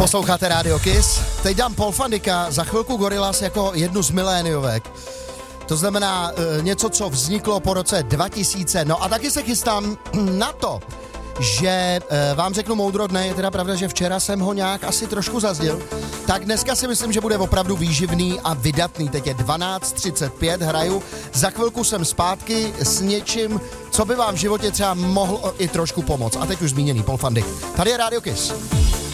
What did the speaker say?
Posloucháte Radio Kiss. Teď dám Paul van Dyka, za chvilku Gorillaz jako jednu z miléniovek. To znamená něco, co vzniklo po roce 2000. No a taky se chystám na to, že vám řeknu moudro dne. Je teda pravda, že včera jsem ho nějak asi trošku zazdil. Tak dneska si myslím, že bude opravdu výživný a vydatný. Teď je 12:35, hraju. Za chvilku jsem zpátky s něčím, co by vám v životě třeba mohlo i trošku pomoct. A teď už zmíněný Paul van Dyk. Tady je Radio Kiss.